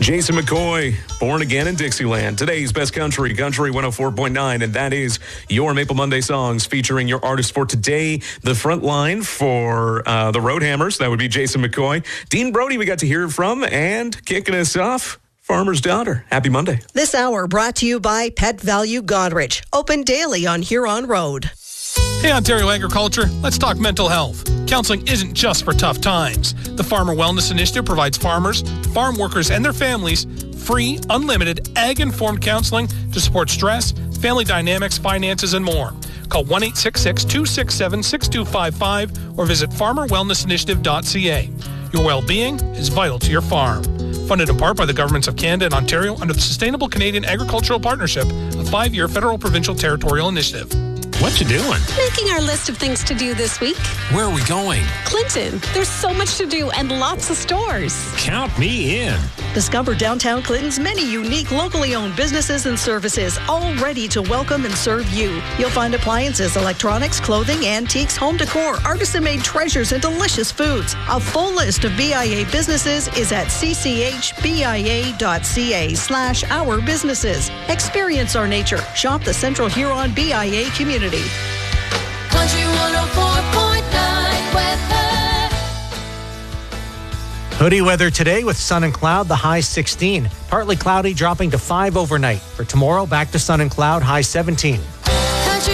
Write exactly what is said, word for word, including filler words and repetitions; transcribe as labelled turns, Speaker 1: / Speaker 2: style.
Speaker 1: Jason McCoy, born again in Dixieland. Today's best country, Country one oh four point nine, and that is your Maple Monday songs featuring your artist for today. The front line for uh, the Roadhammers, that would be Jason McCoy. Dean Brody, we got to hear from, and kicking us off, Farmer's Daughter. Happy Monday.
Speaker 2: This hour brought to you by Pet Value Godrich. Open daily on Huron Road.
Speaker 3: Hey, Ontario Agriculture, let's talk mental health. Counseling isn't just for tough times. The Farmer Wellness Initiative provides farmers, farm workers, and their families free, unlimited, ag-informed counseling to support stress, family dynamics, finances, and more. Call one eight six six, two six seven, six two five five or visit farmer wellness initiative dot c a. Your well-being is vital to your farm. Funded in part by the governments of Canada and Ontario under the Sustainable Canadian Agricultural Partnership, a five-year federal provincial territorial initiative.
Speaker 4: What you doing?
Speaker 5: Making our list of things to do this week.
Speaker 4: Where are we going?
Speaker 5: Clinton. There's so much to do and lots of stores.
Speaker 4: Count me in.
Speaker 2: Discover downtown Clinton's many unique locally owned businesses and services, all ready to welcome and serve you. You'll find appliances, electronics, clothing, antiques, home decor, artisan-made treasures, and delicious foods. A full list of B I A businesses is at c c h b i a dot c a slash our businesses. Experience our nature. Shop the Central Huron B I A community.
Speaker 6: Country one oh four point nine weather.
Speaker 7: Hoodie weather today with sun and cloud, the high sixteen. Partly cloudy, dropping to five overnight. For tomorrow, back to sun and cloud, high seventeen.